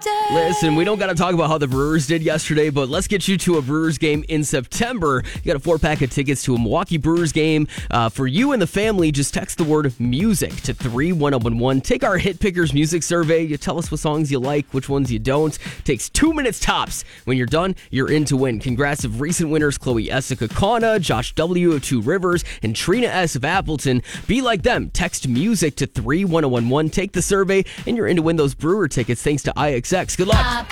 Listen, we don't got to talk about how the Brewers did yesterday, but let's get you to a Brewers game in September. You got a 4-pack of tickets to a Milwaukee Brewers game. For you and the family, just text the word music to 31011. Take our Hit Pickers music survey. You tell us what songs you like, which ones you don't. Takes 2 minutes tops. When you're done, you're in to win. Congrats of recent winners Chloe S. of Kaukauna, Josh W. of Two Rivers, and Trina S. of Appleton. Be like them. Text music to 31011. Take the survey, and you're in to win those Brewer tickets thanks to IXX. Good luck.